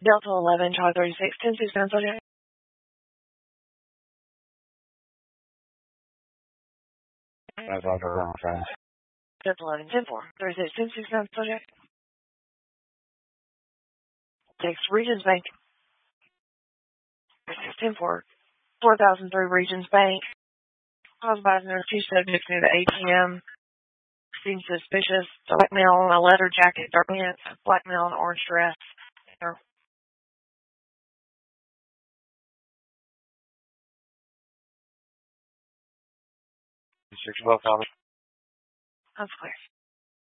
Delta 11, Charlie 36, 1069 subject. That's on her own friends. Delta 11, 10-4, 36, 1069 subject. Text Regions Bank. 10-4, 4003 Regions Bank. Caused by two subjects near the ATM. Seems suspicious. Black male in a leather jacket, dark pants, black male in an orange dress. 612, copy. That's clear.